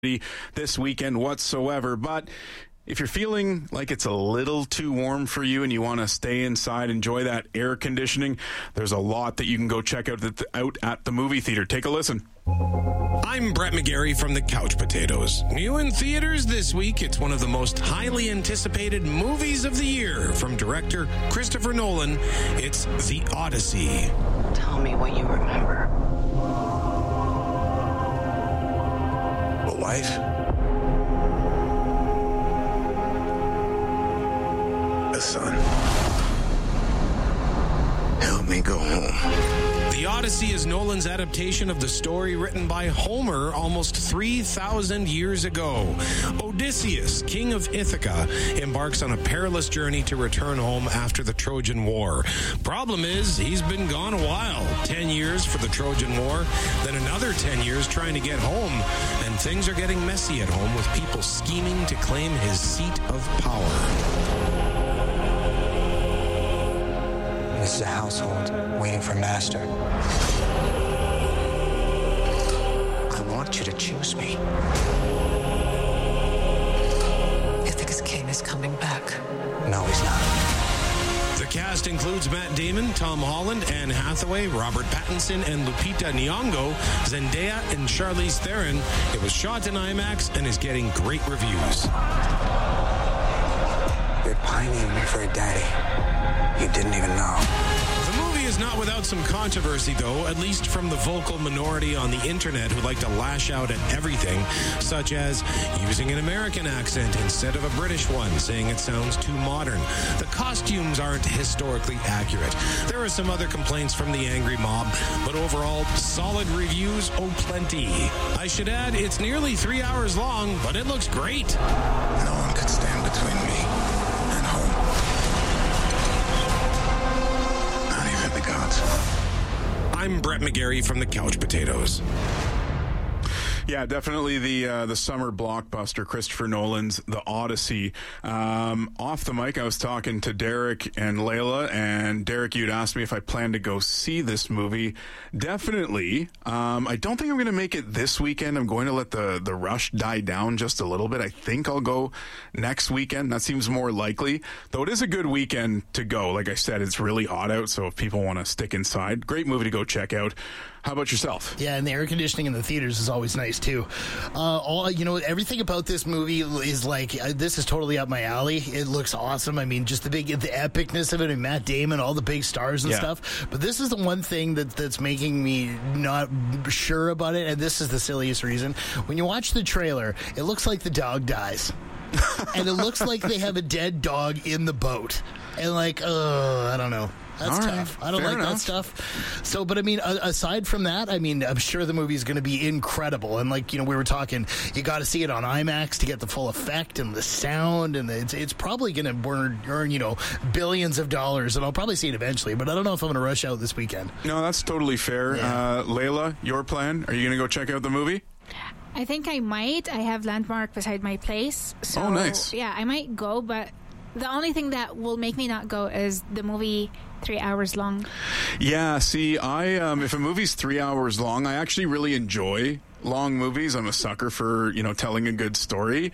this weekend whatsoever. But if you're feeling like it's a little too warm for you and you want to stay inside, enjoy that air conditioning, there's a lot that you can go check out at the movie theater. Take a listen. I'm Brett McGarry from the Couch Potatoes. New in theaters this week, it's one of the most highly anticipated movies of the year from director Christopher Nolan. It's The Odyssey. Tell me what you remember. A wife? A son. Help me go home. The Odyssey is Nolan's adaptation of the story written by Homer almost 3,000 years ago. Odysseus, king of Ithaca, embarks on a perilous journey to return home after the Trojan War. Problem is, he's been gone a while. 10 years for the Trojan War, then another 10 years trying to get home. And things are getting messy at home with people scheming to claim his seat of power. This is a household waiting for master. I want you to choose me. Ithaca's king is coming back. No, he's not. The cast includes Matt Damon, Tom Holland, Anne Hathaway, Robert Pattinson, and Lupita Nyong'o, Zendaya, and Charlize Theron. It was shot in IMAX and is getting great reviews. You're pining me for a daddy you didn't even know. The movie is not without some controversy, though, at least from the vocal minority on the internet who like to lash out at everything, such as using an American accent instead of a British one, saying it sounds too modern. The costumes aren't historically accurate. There are some other complaints from the angry mob, but overall, solid reviews, oh plenty. I should add, it's nearly 3 hours long, but it looks great. No one could stand between me and home. I'm Brett McGarry from the Couch Potatoes. Yeah, definitely the summer blockbuster, Christopher Nolan's The Odyssey. Off the mic, I was talking to Derek and Layla, and Derek, you'd asked me if I plan to go see this movie. Definitely. I don't think I'm going to make it this weekend. I'm going to let the rush die down just a little bit. I think I'll go next weekend. That seems more likely, though it is a good weekend to go. Like I said, it's really hot out, so if people want to stick inside, great movie to go check out. How about yourself? Yeah, and the air conditioning in the theaters is always nice too. Everything about this movie is like this is totally up my alley. It looks awesome. I mean, just the epicness of it, and Matt Damon, all the big stars and stuff. But this is the one thing that's making me not sure about it, and this is the silliest reason. When you watch the trailer, it looks like the dog dies. And it looks like they have a dead dog in the boat. And I don't know. That's tough. I don't like that stuff. So, but I mean, aside from that, I mean, I'm sure the movie is going to be incredible. And we were talking, you got to see it on IMAX to get the full effect and the sound, and it's probably going to earn billions of dollars. And I'll probably see it eventually, but I don't know if I'm going to rush out this weekend. No, that's totally fair. Yeah. Layla, your plan? Are you going to go check out the movie? I think I might. I have Landmark beside my place. So, nice. Yeah, I might go, but the only thing that will make me not go is the movie 3 hours long. Yeah, see, if a movie's 3 hours long, I actually really enjoy long movies. I'm a sucker for, telling a good story.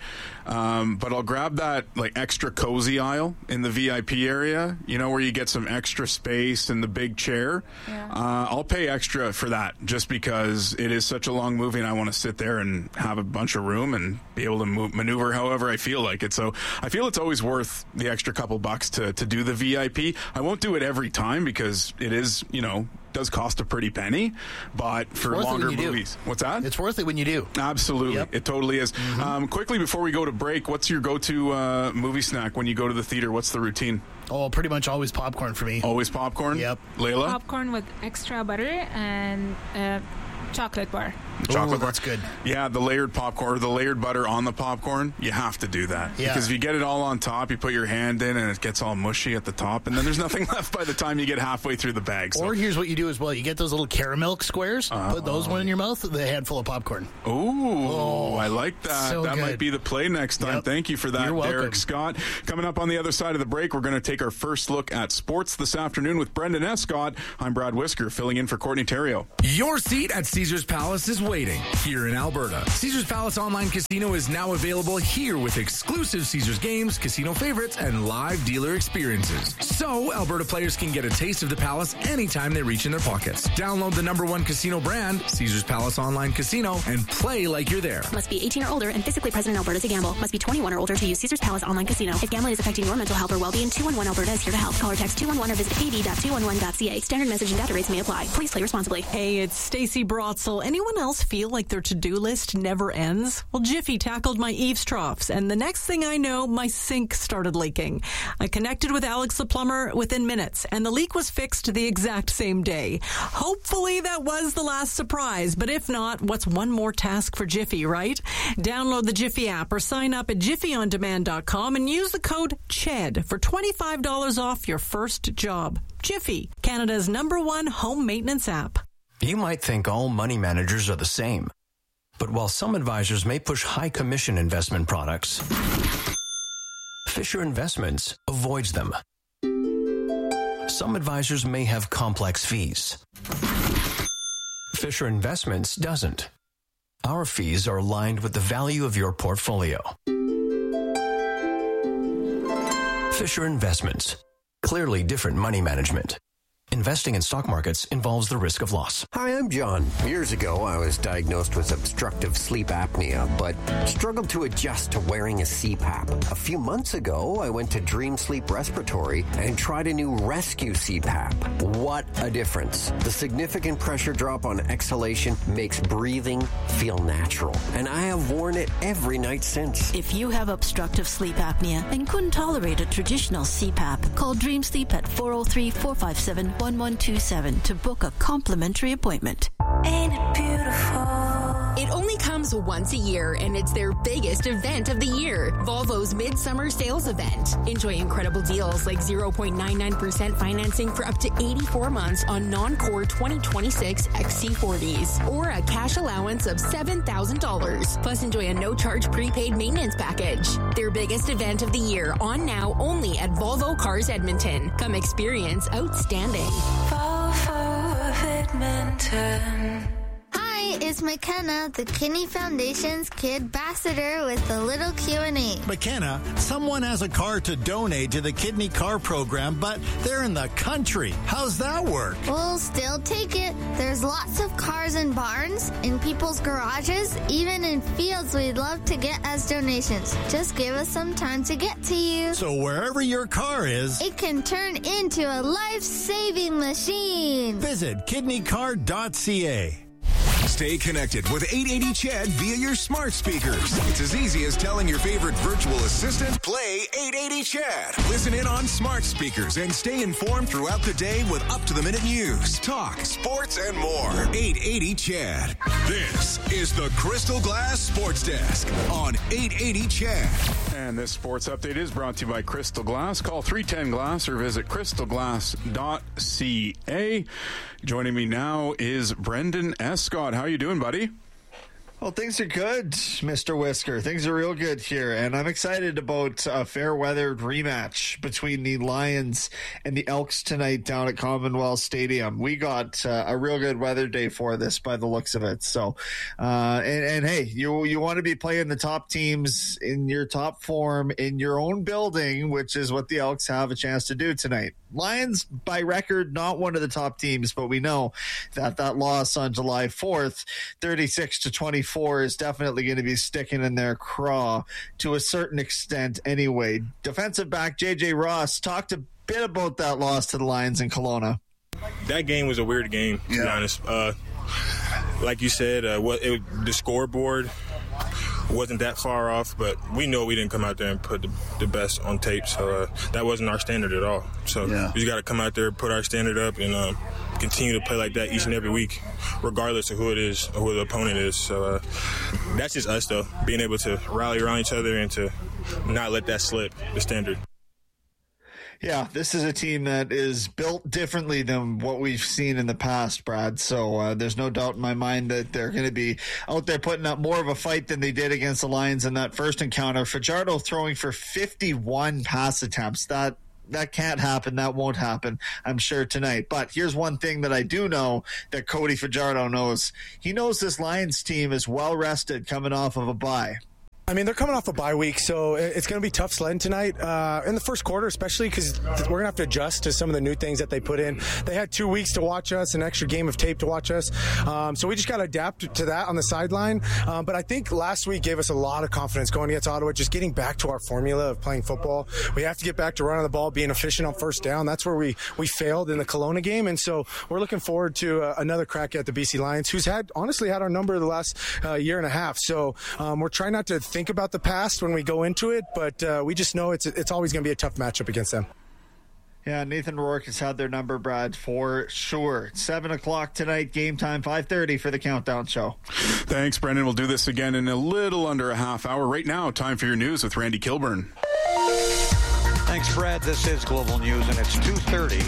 But I'll grab that extra cozy aisle in the VIP area, where you get some extra space and the big chair. Yeah. I'll pay extra for that just because it is such a long movie and I want to sit there and have a bunch of room and be able to maneuver however I feel like it. So I feel it's always worth the extra couple bucks to do the VIP. I won't do it every time because it is, does cost a pretty penny, but for longer movies. What's that? It's worth it when you do. Absolutely. Yep. It totally is. Mm-hmm. Quickly, before we go to break, what's your go-to movie snack when you go to the theater? What's the routine? Oh, pretty much always popcorn for me. Always popcorn? Yep. Layla? Popcorn with extra butter and chocolate bar. Chocolate bar. That's good. Yeah, the layered popcorn, or the layered butter on the popcorn, you have to do that. Yeah. Because if you get it all on top, you put your hand in and it gets all mushy at the top, and then there's nothing left by the time you get halfway through the bag. So. Or here's what you do as well. You get those little caramel squares, put those one in your mouth with a handful of popcorn. Ooh, I like that. So that good. might be the play next time. Yep. Thank you for that, You're welcome. Derek Scott. Coming up on the other side of the break, we're going to take our first look at sports this afternoon with Brendan Escott. I'm Brad Whisker, filling in for Courtney Terrio. Your seat at Caesars Palace is waiting here in Alberta. Caesars Palace Online Casino is now available here with exclusive Caesars games, casino favorites, and live dealer experiences. So Alberta players can get a taste of the Palace anytime they reach in their pockets. Download the #1 casino brand, Caesars Palace Online Casino, and play like you're there. Must be 18 or older and physically present in Alberta to gamble. Must be 21 or older to use Caesars Palace Online Casino. If gambling is affecting your mental health or well-being, 211 Alberta is here to help. Call or text 211 or visit kd.211.ca. Standard message and data rates may apply. Please play responsibly. Hey, it's Stacey Brotzel. Anyone else feel like their to-do list never ends? Well, Jiffy tackled my eaves troughs, and the next thing I know, my sink started leaking. I connected with Alex the plumber within minutes, and the leak was fixed the exact same day. Hopefully that was the last surprise, but if not, what's one more task for Jiffy, right? Download the Jiffy app or sign up at jiffyondemand.com and use the code CHED for $25 off your first job. Jiffy, Canada's #1 home maintenance app. You might think all money managers are the same. But while some advisors may push high commission investment products, Fisher Investments avoids them. Some advisors may have complex fees. Fisher Investments doesn't. Our fees are aligned with the value of your portfolio. Fisher Investments. Clearly different money management. Investing in stock markets involves the risk of loss. Hi, I'm John. Years ago, I was diagnosed with obstructive sleep apnea, but struggled to adjust to wearing a CPAP. A few months ago, I went to Dream Sleep Respiratory and tried a new Rescue CPAP. What a difference. The significant pressure drop on exhalation makes breathing feel natural, and I have worn it every night since. If you have obstructive sleep apnea and couldn't tolerate a traditional CPAP, call Dream Sleep at 403-457-1127 to book a complimentary appointment. Ain't it beautiful? It only comes once a year, and it's their biggest event of the year, Volvo's Midsummer Sales Event. Enjoy incredible deals like 0.99% financing for up to 84 months on non-core 2026 XC40s, or a cash allowance of $7,000. Plus, enjoy a no-charge prepaid maintenance package. Their biggest event of the year, on now only at Volvo Cars Edmonton. Come experience outstanding. Volvo of Edmonton. Hi, it's McKenna, the Kinney Foundation's Kid Ambassador with a little Q&A. McKenna, someone has a car to donate to the Kidney Car Program, but they're in the country. How's that work? We'll still take it. There's lots of cars in barns, in people's garages, even in fields we'd love to get as donations. Just give us some time to get to you. So wherever your car is, it can turn into a life-saving machine. Visit kidneycar.ca. Stay connected with 880 CHED via your smart speakers. It's as easy as telling your favorite virtual assistant, play 880 CHED. Listen in on smart speakers and stay informed throughout the day with up-to-the-minute news, talk, sports, and more. 880 CHED. This is the Crystal Glass Sports Desk on 880 CHED. And this sports update is brought to you by Crystal Glass. Call 310-GLASS or visit crystalglass.ca. Joining me now is Brendan Escott. How you doing, buddy? Well, things are good, Mr. Whisker. Things are real good here, and I'm excited about a fair-weathered rematch between the Lions and the Elks tonight down at Commonwealth Stadium. We got a real good weather day for this by the looks of it. So, and hey, you want to be playing the top teams in your top form in your own building, which is what the Elks have a chance to do tonight. Lions, by record, not one of the top teams, but we know that loss on July 4th, 36-24, is definitely going to be sticking in their craw to a certain extent anyway. Defensive back J.J. Ross talked a bit about that loss to the Lions in Kelowna. That game was a weird game, to be honest. Like you said, the scoreboard wasn't that far off, but we know we didn't come out there and put the best on tape, so that wasn't our standard at all. So we just got to come out there, put our standard up, and continue to play like that each and every week, regardless of who it is or who the opponent is. So that's just us, though, being able to rally around each other and to not let that slip, the standard. Yeah, this is a team that is built differently than what we've seen in the past, Brad. So there's no doubt in my mind that they're going to be out there putting up more of a fight than they did against the Lions in that first encounter. Fajardo throwing for 51 pass attempts. That that can't happen. That won't happen, I'm sure, tonight. But here's one thing that I do know that Cody Fajardo knows. He knows this Lions team is well rested coming off of a bye. I mean, they're coming off a bye week, so it's going to be tough sledding tonight. In the first quarter, especially because we're going to have to adjust to some of the new things that they put in. They had 2 weeks to watch us, an extra game of tape to watch us. So we just got to adapt to that on the sideline. But I think last week gave us a lot of confidence going against Ottawa, just getting back to our formula of playing football. We have to get back to running the ball, being efficient on first down. That's where we failed in the Kelowna game. And so we're looking forward to another crack at the BC Lions, who's honestly had our number the last year and a half. So we're trying not to think about the past when we go into it, but we just know it's always going to be a tough matchup against them. Yeah, Nathan Rourke has had their number, Brad, for sure. 7 o'clock tonight, game time, 5:30 for the Countdown Show. Thanks, Brendan. We'll do this again in a little under a half hour. Right now, time for your news with Randy Kilburn. Thanks, Brad. This is Global News, and it's 2:30.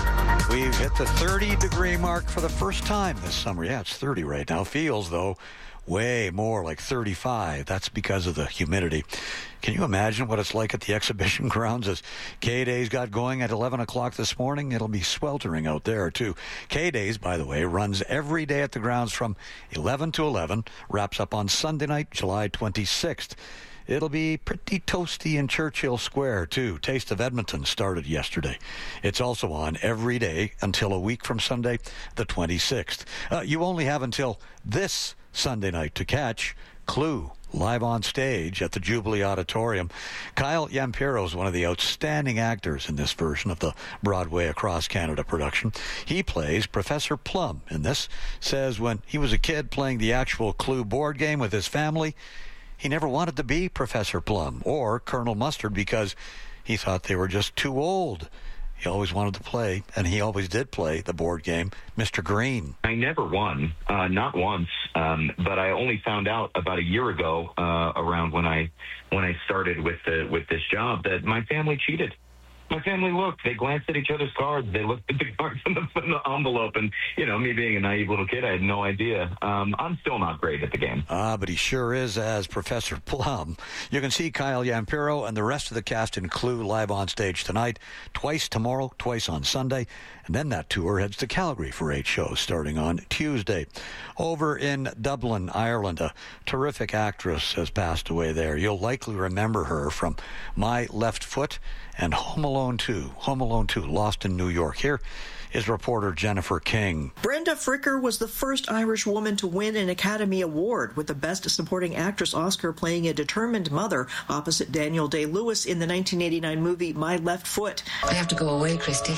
We've hit the 30-degree mark for the first time this summer. Yeah, it's 30 right now. Feels, though, way more like 35. That's because of the humidity. Can you imagine what it's like at the exhibition grounds as K-Days got going at 11 o'clock this morning? It'll be sweltering out there, too. K-Days, by the way, runs every day at the grounds from 11 to 11, wraps up on Sunday night, July 26th. It'll be pretty toasty in Churchill Square, too. Taste of Edmonton started yesterday. It's also on every day until a week from Sunday, the 26th. You only have until this Sunday night to catch Clue live on stage at the Jubilee Auditorium. Kyle Yampiro is one of the outstanding actors in this version of the Broadway Across Canada production. He plays Professor Plum in this. Says when he was a kid playing the actual Clue board game with his family, he never wanted to be Professor Plum or Colonel Mustard because he thought they were just too old. He always wanted to play, and he always did play the board game, Mr. Green. I never won, not once, but I only found out about a year ago, around when I started with this job, that my family cheated. My family looked. They glanced at each other's cards. They looked at the cards in the envelope. And, you know, me being a naive little kid, I had no idea. I'm still not great at the game. But he sure is as Professor Plum. You can see Kyle Yampiro and the rest of the cast in Clue live on stage tonight, twice tomorrow, twice on Sunday. And then that tour heads to Calgary for 8 shows starting on Tuesday. Over in Dublin, Ireland, a terrific actress has passed away there. You'll likely remember her from My Left Foot and Home Alone 2. Home Alone 2, Lost in New York. Here is reporter Jennifer King. Brenda Fricker was the first Irish woman to win an Academy Award, with the Best Supporting Actress Oscar playing a determined mother opposite Daniel Day-Lewis in the 1989 movie My Left Foot. I have to go away, Christy.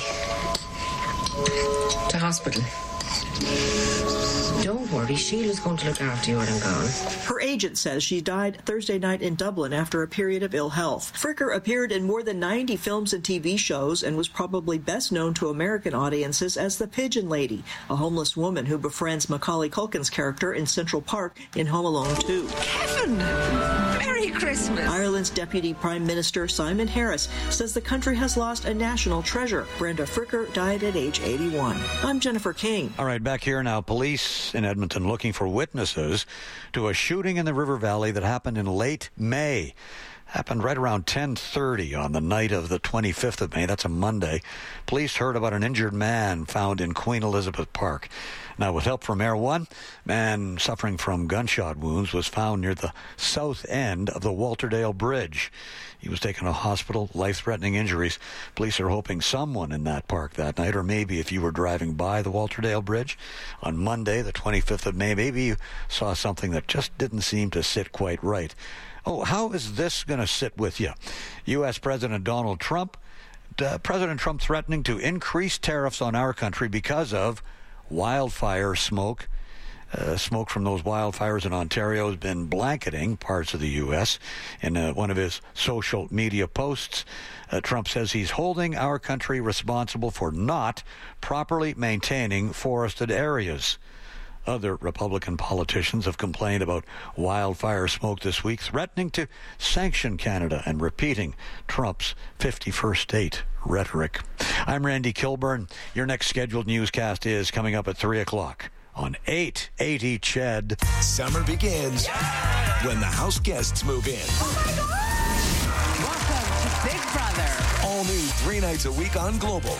To hospital. Don't worry, Sheila's going to look after you when I'm gone. Her agent says she died Thursday night in Dublin after a period of ill health. Fricker appeared in more than 90 films and TV shows and was probably best known to American audiences as the Pigeon Lady, a homeless woman who befriends Macaulay Culkin's character in Central Park in Home Alone 2. Kevin! Merry Christmas! Ireland's Deputy Prime Minister Simon Harris says the country has lost a national treasure. Brenda Fricker died at age 81. I'm Jennifer King. All right, back here now. Police in Edmonton looking for witnesses to a shooting in the River Valley that happened in late May. Happened right around 10:30 on the night of the 25th of May. That's a Monday. Police heard about an injured man found in Queen Elizabeth Park. Now, with help from Air One, man suffering from gunshot wounds was found near the south end of the Walterdale Bridge. He was taken to hospital, life-threatening injuries. Police are hoping someone in that park that night, or maybe if you were driving by the Walterdale Bridge on Monday, the 25th of May, maybe you saw something that just didn't seem to sit quite right. Oh, how is this going to sit with you? U.S. President Donald Trump, President Trump threatening to increase tariffs on our country because of wildfire smoke. Smoke from those wildfires in Ontario has been blanketing parts of the U.S. In one of his social media posts, Trump says he's holding our country responsible for not properly maintaining forested areas. Other Republican politicians have complained about wildfire smoke this week, threatening to sanction Canada and repeating Trump's 51st state rhetoric. I'm Randy Kilburn. Your next scheduled newscast is coming up at 3 o'clock on 880 CHED. Summer begins when the house guests move in. Welcome to Big Brother. All new 3 nights a week on Global.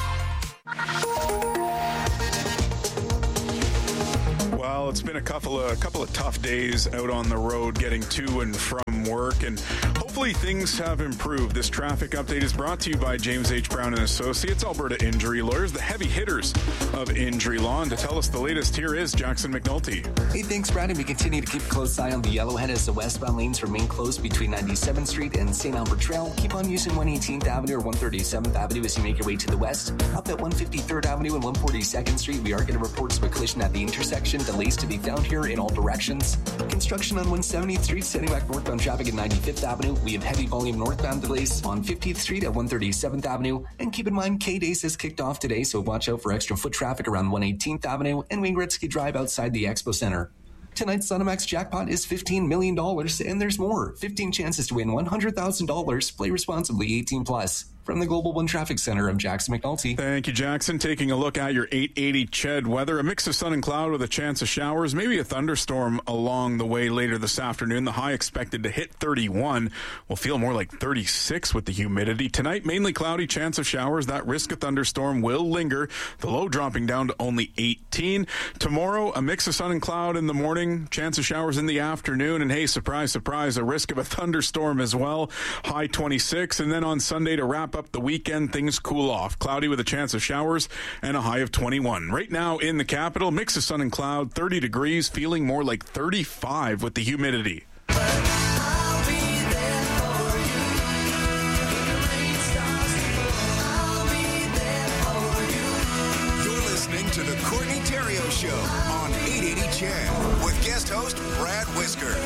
Well, it's been a couple of tough days out on the road getting to and from work, and hopefully things have improved. This traffic update is brought to you by James H. Brown and Associates, Alberta Injury Lawyers, the heavy hitters of injury law. And to tell us the latest, here is Jackson McNulty. Hey, thanks, Brandon. We continue to keep a close eye on the Yellowhead as the westbound lanes remain closed between 97th Street and St. Albert Trail. Keep on using 118th Avenue or 137th Avenue as you make your way to the west. Up at 153rd Avenue and 142nd Street, we are getting reports of a collision at the intersection. Delays to be found here in all directions. Construction on 170th Street, setting back northbound traffic at 95th Avenue. We have heavy volume northbound delays on 50th Street at 137th Avenue. And keep in mind, K-Days has kicked off today, so watch out for extra foot traffic around 118th Avenue and Wayne Gretzky Drive outside the Expo Center. Tonight's Cinemax jackpot is $15 million, and there's more. 15 chances to win $100,000. Play responsibly, 18+. From the Global One Traffic Center, I'm Jackson McNulty. Thank you, Jackson. Taking a look at your 880 CHED weather. A mix of sun and cloud with a chance of showers, maybe a thunderstorm along the way later this afternoon. The high expected to hit 31. Will feel more like 36 with the humidity. Tonight, mainly cloudy, chance of showers. That risk of thunderstorm will linger. The low dropping down to only 18. Tomorrow, a mix of sun and cloud in the morning, chance of showers in the afternoon. And hey, surprise, surprise, a risk of a thunderstorm as well. High 26. And then on Sunday to wrap up the weekend, things cool off. Cloudy with a chance of showers and a high of 21. Right now in the capital, mix of sun and cloud, 30 degrees, feeling more like 35 with the humidity. You're listening to the Courtney Theriault Show on 880 CHED with guest host Brad Whisker.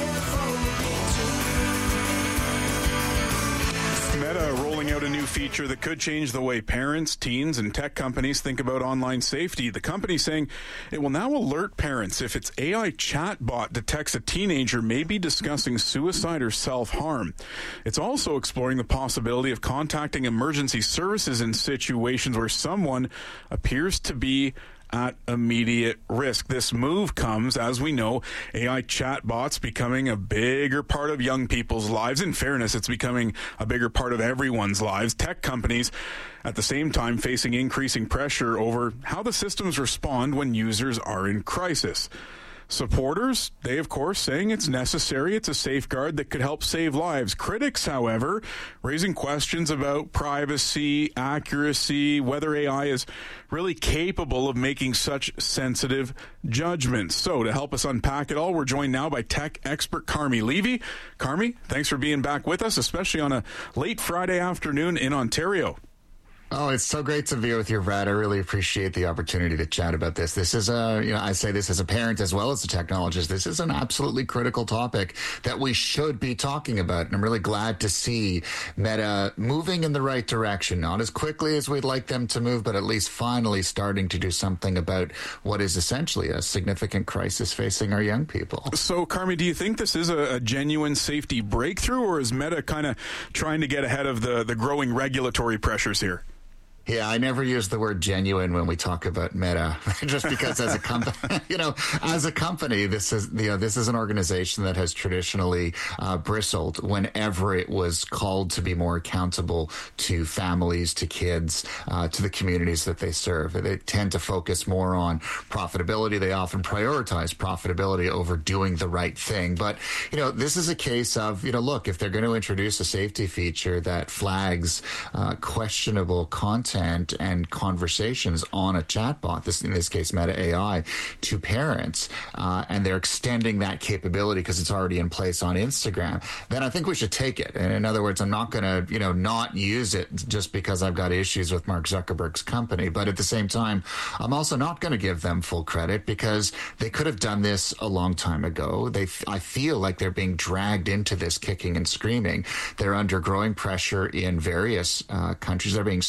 Meta rolling out a new feature that could change the way parents, teens, and tech companies think about online safety. The company saying it will now alert parents if its AI chatbot detects a teenager may be discussing suicide or self-harm. It's also exploring the possibility of contacting emergency services in situations where someone appears to be at immediate risk. This move comes, as we know, AI chatbots becoming a bigger part of young people's lives. In fairness, it's becoming a bigger part of everyone's lives. Tech companies, at the same time, facing increasing pressure over how the systems respond when users are in crisis. Supporters, they of course saying it's necessary, it's a safeguard that could help save lives. Critics, however, raising questions about privacy, accuracy, whether AI is really capable of making such sensitive judgments. So to help us unpack it all, we're joined now by tech expert Carmi Levy. Carmi, thanks for being back with us, especially on a late Friday afternoon in Ontario. Oh, it's so great to be with you, Brad. I really appreciate the opportunity to chat about this. This is I say this as a parent as well as a technologist. This is an absolutely critical topic that we should be talking about. And I'm really glad to see Meta moving in the right direction. Not as quickly as we'd like them to move, but at least finally starting to do something about what is essentially a significant crisis facing our young people. So, Carmi, do you think this is a genuine safety breakthrough, or is Meta kind of trying to get ahead of the growing regulatory pressures here? Yeah, I never use the word genuine when we talk about Meta, just because as a company, this is an organization that has traditionally bristled whenever it was called to be more accountable to families, to kids, to the communities that they serve. They tend to focus more on profitability. They often prioritize profitability over doing the right thing. But, this is a case of, look, if they're going to introduce a safety feature that flags questionable content and conversations on a chatbot, in this case Meta AI, to parents, and they're extending that capability because it's already in place on Instagram, then I think we should take it. And in other words, I'm not going to, not use it just because I've got issues with Mark Zuckerberg's company. But at the same time, I'm also not going to give them full credit because they could have done this a long time ago. I feel like they're being dragged into this kicking and screaming. They're under growing pressure in various countries. They're being sued.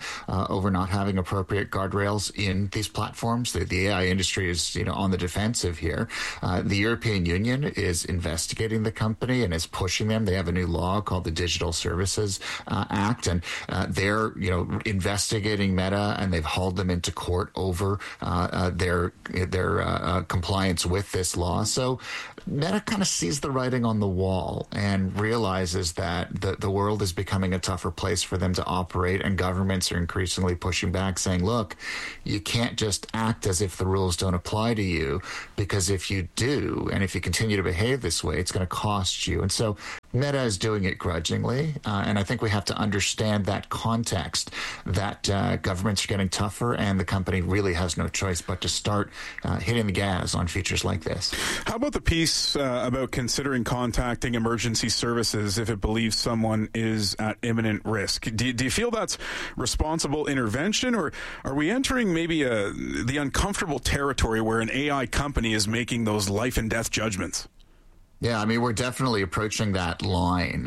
over not having appropriate guardrails in these platforms. The AI industry is, on the defensive here. The European Union is investigating the company and is pushing them. They have a new law called the Digital Services Act, and they're, investigating Meta, and they've hauled them into court over their compliance with this law. So Meta kind of sees the writing on the wall and realizes that the world is becoming a tougher place for them to operate, and governments are increasingly pushing back, saying, look, you can't just act as if the rules don't apply to you, because if you do, and if you continue to behave this way, it's going to cost you. And so Meta is doing it grudgingly, and I think we have to understand that context, that governments are getting tougher, and the company really has no choice but to start hitting the gas on features like this. How about the piece about considering contacting emergency services if it believes someone is at imminent risk? Do you feel that's responsible intervention, or are we entering maybe the uncomfortable territory where an AI company is making those life and death judgments? Yeah, I mean, we're definitely approaching that line,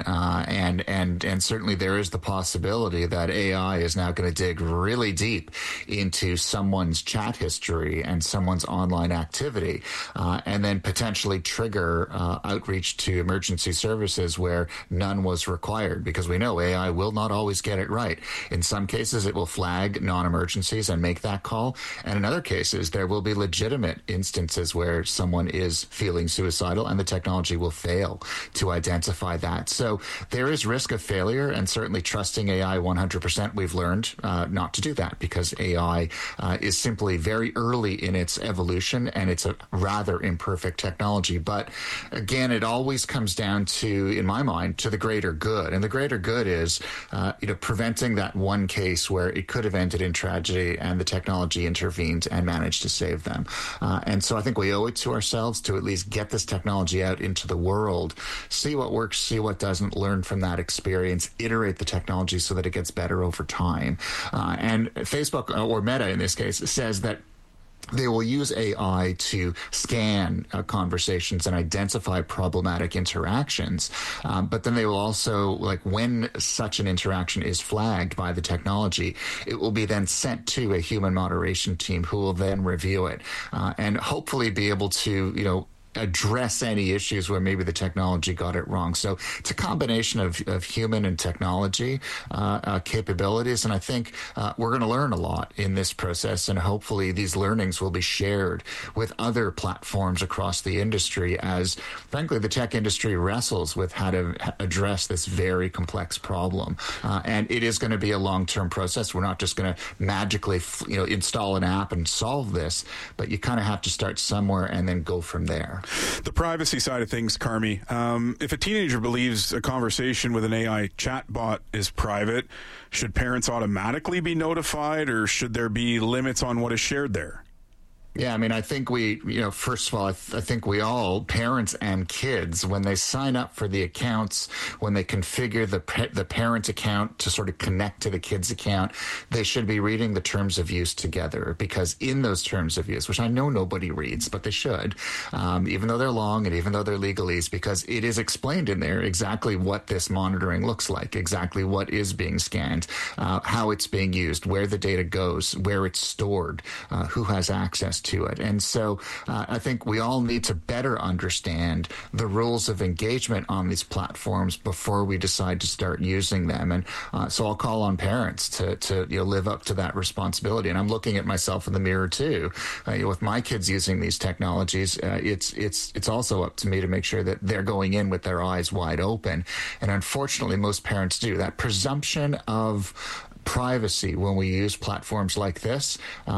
and certainly there is the possibility that AI is now going to dig really deep into someone's chat history and someone's online activity, and then potentially trigger outreach to emergency services where none was required, because we know AI will not always get it right. In some cases, it will flag non-emergencies and make that call, and in other cases, there will be legitimate instances where someone is feeling suicidal, and the technology will fail to identify that. So there is risk of failure, and certainly trusting AI 100%, we've learned not to do that, because AI is simply very early in its evolution, and it's a rather imperfect technology. But again, it always comes down to, in my mind, to the greater good. And the greater good is, preventing that one case where it could have ended in tragedy and the technology intervened and managed to save them. And so I think we owe it to ourselves to at least get this technology out into the world, see what works, see what doesn't, learn from that experience, iterate the technology so that it gets better over time. And Facebook, or Meta in this case, says that they will use AI to scan conversations and identify problematic interactions. But then they will also, when such an interaction is flagged by the technology, it will be then sent to a human moderation team who will then review it and hopefully be able to, address any issues where maybe the technology got it wrong. So it's a combination of human and technology capabilities, and I think we're going to learn a lot in this process, and hopefully these learnings will be shared with other platforms across the industry as, frankly, the tech industry wrestles with how to address this very complex problem. And it is going to be a long-term process. We're not just going to magically install an app and solve this, but you kind of have to start somewhere and then go from there. The privacy side of things, Carmi. If a teenager believes a conversation with an AI chatbot is private, should parents automatically be notified, or should there be limits on what is shared there? Yeah, I mean, I think first of all, I think we all, parents and kids, when they sign up for the accounts, when they configure the parent account to sort of connect to the kid's account, they should be reading the terms of use together, because in those terms of use, which I know nobody reads, but they should, even though they're long and even though they're legalese, because it is explained in there exactly what this monitoring looks like, exactly what is being scanned, how it's being used, where the data goes, where it's stored, who has access to it. And so I think we all need to better understand the rules of engagement on these platforms before we decide to start using them. And so I'll call on parents to live up to that responsibility. And I'm looking at myself in the mirror too. With my kids using these technologies, it's also up to me to make sure that they're going in with their eyes wide open. And unfortunately, most parents do. That presumption of privacy when we use platforms like this,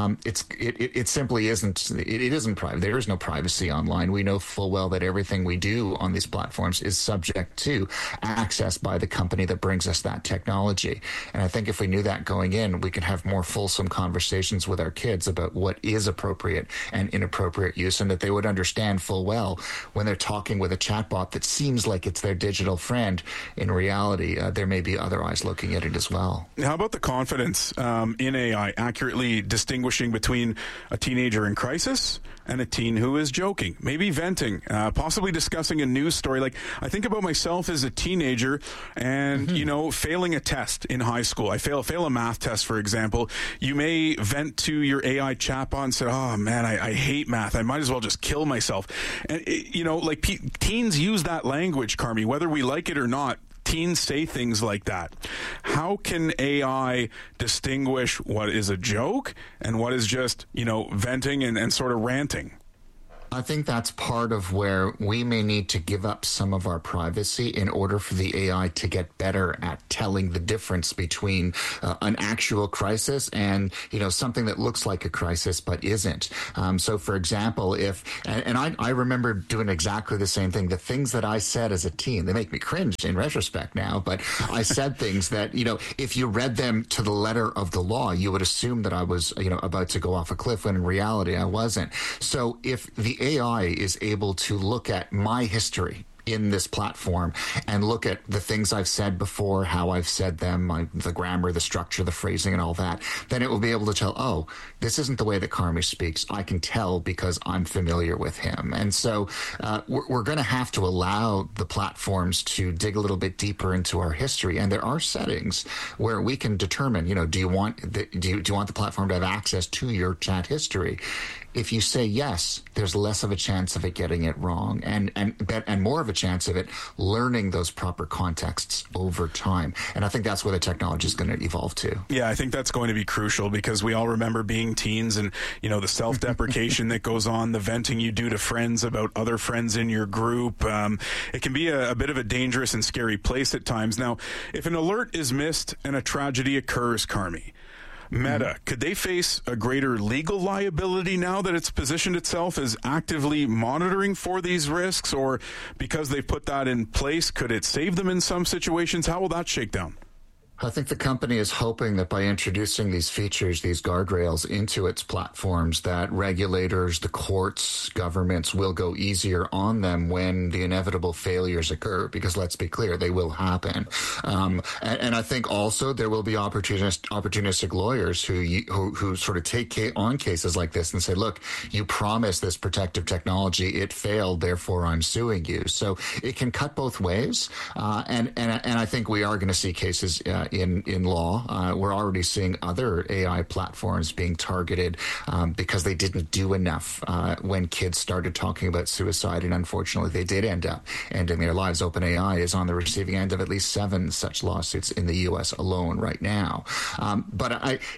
it simply isn't. It isn't private. There is no privacy online. We know full well that everything we do on these platforms is subject to access by the company that brings us that technology. And I think if we knew that going in, we could have more fulsome conversations with our kids about what is appropriate and inappropriate use, and that they would understand full well when they're talking with a chatbot that seems like it's their digital friend. In reality, there may be other eyes looking at it as well. How about the confidence in AI accurately distinguishing between a teenager in crisis and a teen who is joking, maybe venting, possibly discussing a news story. Like, I think about myself as a teenager and, failing a test in high school. I fail a math test, for example. You may vent to your AI chatbot and say, oh, man, I hate math. I might as well just kill myself. And, teens use that language, Carmi, whether we like it or not. Teens say things like that. How can AI distinguish what is a joke and what is just, venting and sort of ranting? I think that's part of where we may need to give up some of our privacy in order for the AI to get better at telling the difference between an actual crisis and, something that looks like a crisis but isn't. So, for example, I remember doing exactly the same thing. The things that I said as a teen, they make me cringe in retrospect now, but I said things that, if you read them to the letter of the law, you would assume that I was, about to go off a cliff when in reality I wasn't. So if the AI is able to look at my history in this platform and look at the things I've said before, how I've said them, the grammar, the structure, the phrasing, and all that, then it will be able to tell, oh, this isn't the way that Carmi speaks. I can tell because I'm familiar with him. And so we're going to have to allow the platforms to dig a little bit deeper into our history. And there are settings where we can determine, do you want the platform to have access to your chat history? If you say yes, there's less of a chance of it getting it wrong and more of a chance of it learning those proper contexts over time. And I think that's where the technology is going to evolve to. Yeah, I think that's going to be crucial because we all remember being teens and, the self-deprecation that goes on, the venting you do to friends about other friends in your group. It can be a bit of a dangerous and scary place at times. Now, if an alert is missed and a tragedy occurs, Carmi, Meta, could they face a greater legal liability now that it's positioned itself as actively monitoring for these risks? Or because they've put that in place, could it save them in some situations? How will that shake down? I think the company is hoping that by introducing these features, these guardrails into its platforms, that regulators, the courts, governments will go easier on them when the inevitable failures occur, because let's be clear, they will happen. And I think also there will be opportunistic lawyers who sort of take on cases like this and say, look, you promised this protective technology, it failed, therefore I'm suing you. So it can cut both ways. And I think we are going to see cases in law. We're already seeing other AI platforms being targeted because they didn't do enough when kids started talking about suicide, and unfortunately they did end up ending their lives. OpenAI is on the receiving end of at least 7 such lawsuits in the U.S. alone right now. But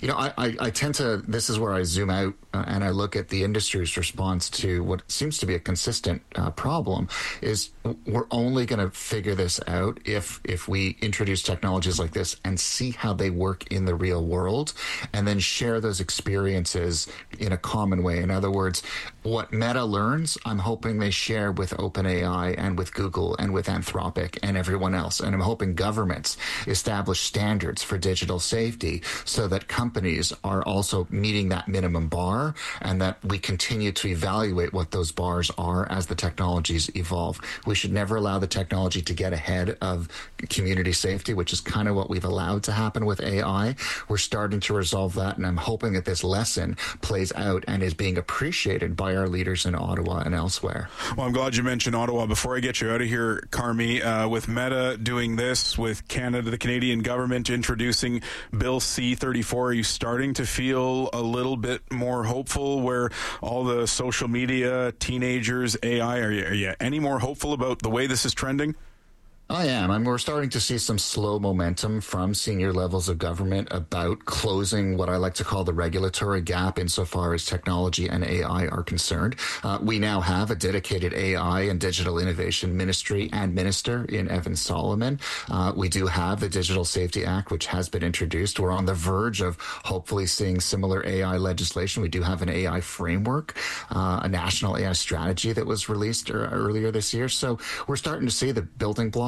I tend to, this is where I zoom out and I look at the industry's response to what seems to be a consistent problem, is we're only going to figure this out if we introduce technologies like this and see how they work in the real world, and then share those experiences in a common way. In other words, what Meta learns, I'm hoping they share with OpenAI and with Google and with Anthropic and everyone else. And I'm hoping governments establish standards for digital safety so that companies are also meeting that minimum bar, and that we continue to evaluate what those bars are as the technologies evolve. We should never allow the technology to get ahead of community safety, which is kind of what we've allowed to happen with AI. We're starting to resolve that, and I'm hoping that this lesson plays out and is being appreciated by our leaders in Ottawa and elsewhere. Well, I'm glad you mentioned Ottawa. Before I get you out of here, Carmi, with Meta doing this, with Canada, the Canadian government introducing Bill C-34, are you starting to feel a little bit more hopeful where all the social media, teenagers, AI, are you any more hopeful about the way this is trending? I am. We're starting to see some slow momentum from senior levels of government about closing what I like to call the regulatory gap insofar as technology and AI are concerned. We now have a dedicated AI and digital innovation ministry and minister in Evan Solomon. We do have the Digital Safety Act, which has been introduced. We're on the verge of hopefully seeing similar AI legislation. We do have an AI framework, a national AI strategy that was released earlier this year. So we're starting to see the building blocks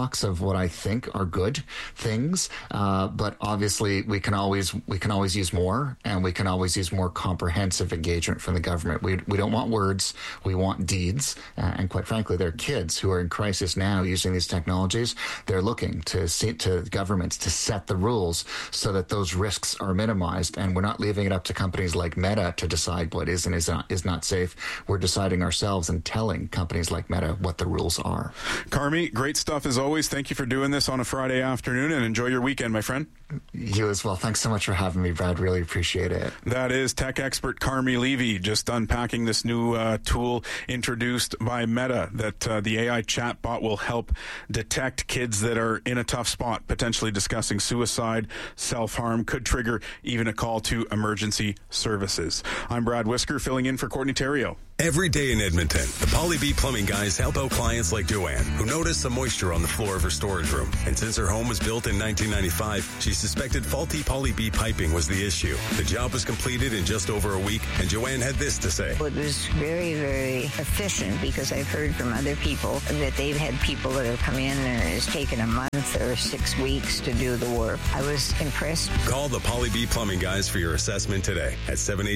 influx of what I think are good things, but obviously we can always use more, and we can always use more comprehensive engagement from the government. We don't want words, we want deeds, and quite frankly, there are kids who are in crisis now using these technologies. They're looking to governments to set the rules so that those risks are minimized, and we're not leaving it up to companies like Meta to decide what is and is not safe. We're deciding ourselves and telling companies like Meta what the rules are. Carmi, great stuff as always. Thank you for doing this on a Friday afternoon, and enjoy your weekend, my friend. You as well. Thanks so much for having me, Brad. Really appreciate it. That is tech expert Carmi Levy, just unpacking this new tool introduced by Meta that the AI chatbot will help detect kids that are in a tough spot, potentially discussing suicide, self-harm, could trigger even a call to emergency services. I'm Brad Whisker, filling in for Courtney Terrio. Every day in Edmonton, the Poly B Plumbing guys help out clients like Joanne, who noticed some moisture on the floor of her storage room. And since her home was built in 1995, she suspected faulty Poly B piping was the issue. The job was completed in just over a week, and Joanne had this to say. It was very, very efficient, because I've heard from other people that they've had people that have come in and it's taken a month or 6 weeks to do the work. I was impressed. Call the Poly B Plumbing guys for your assessment today at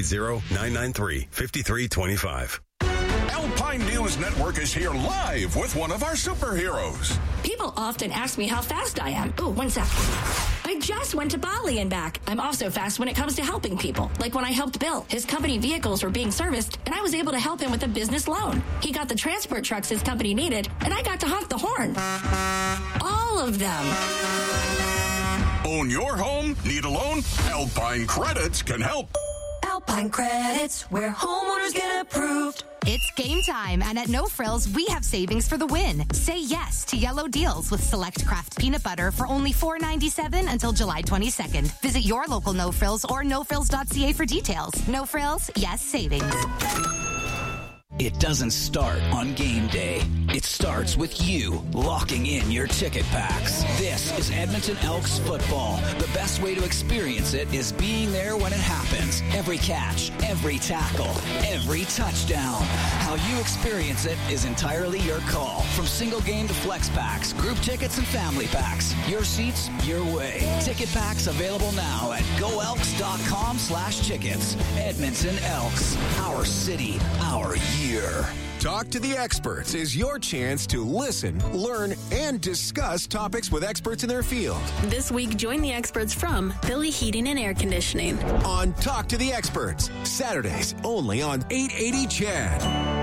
780-993-5325. Alpine News Network is here live with one of our superheroes. People often ask me how fast I am. Oh, 1 sec. I just went to Bali and back. I'm also fast when it comes to helping people. Like when I helped Bill. His company vehicles were being serviced, and I was able to help him with a business loan. He got the transport trucks his company needed, and I got to honk the horn. All of them. Own your home? Need a loan? Alpine Credits can help. Alpine Credits, where homeowners get approved. It's game time, and at No Frills, we have savings for the win. Say yes to yellow deals with select craft peanut butter for only $4.97 until July 22nd. Visit your local No Frills or nofrills.ca for details. No Frills, yes savings. It doesn't start on game day. It starts with you locking in your ticket packs. This is Edmonton Elks football. The best way to experience it is being there when it happens. Every catch, every tackle, every touchdown. How you experience it is entirely your call. From single game to flex packs, group tickets and family packs. Your seats, your way. Ticket packs available now at goelks.com/tickets. Edmonton Elks. Our city, our year. Talk to the Experts is your chance to listen, learn, and discuss topics with experts in their field. This week, join the experts from Billy Heating and Air Conditioning on Talk to the Experts, Saturdays only on 880 CHAD.